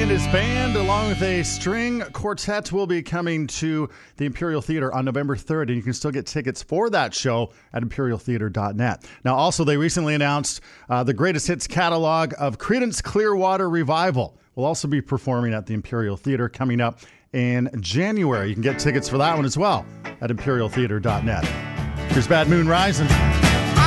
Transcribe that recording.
and his band, along with a string quartet, will be coming to the Imperial Theater on November 3rd, and you can still get tickets for that show at imperialtheater.net. Now, also, they recently announced the greatest hits catalog of Creedence Clearwater Revival will also be performing at the Imperial Theater coming up in January. You can get tickets for that one as well at imperialtheater.net. Here's Bad Moon Rising.